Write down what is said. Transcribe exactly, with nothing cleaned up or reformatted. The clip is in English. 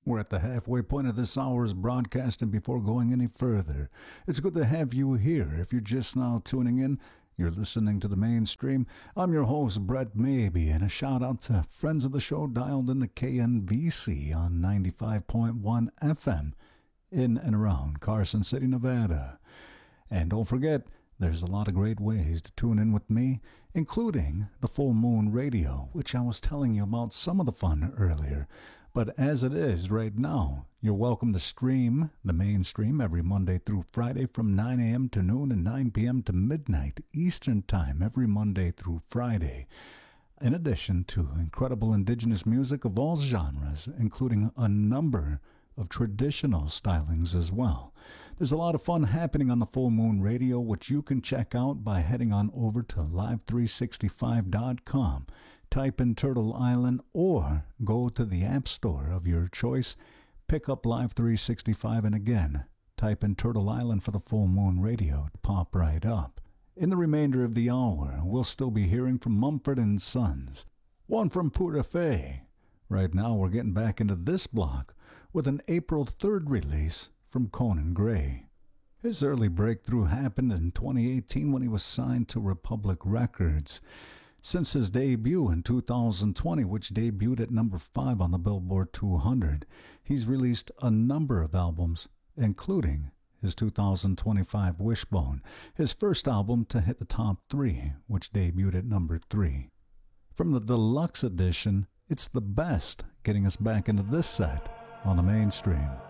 We're at the halfway point of this hour's broadcast, and before going any further, it's good to have you here. If you're just now tuning in, you're listening to the mainstream. I'm your host, Brett Maybe, and a shout out to friends of the show dialed in the K N V C on ninety-five point one F M in and around Carson City, Nevada. And don't forget, there's a lot of great ways to tune in with me, including the Full Moon Radio, which I was telling you about some of the fun earlier. But as it is right now, you're welcome to stream the mainstream every Monday through Friday from nine a.m. to noon and nine p.m. to midnight Eastern Time every Monday through Friday. In addition to incredible indigenous music of all genres, including a number of traditional stylings as well. There's a lot of fun happening on the Full Moon Radio, which you can check out by heading on over to live three sixty-five dot com. Type in Turtle Island or go to the App Store of your choice, pick up Live three sixty-five, and again, type in Turtle Island for the Full Moon Radio to pop right up. In the remainder of the hour, we'll still be hearing from Mumford and Sons, one from Pura Fé. Right now, we're getting back into this block with an April third release from Conan Gray. His early breakthrough happened in twenty eighteen when he was signed to Republic Records. Since his debut in two thousand twenty, which debuted at number five on the Billboard two hundred, he's released a number of albums, including his two thousand twenty-five Wishbone, his first album to hit the top three, which debuted at number three. From the deluxe edition, it's the best, getting us back into this set on the mainstream.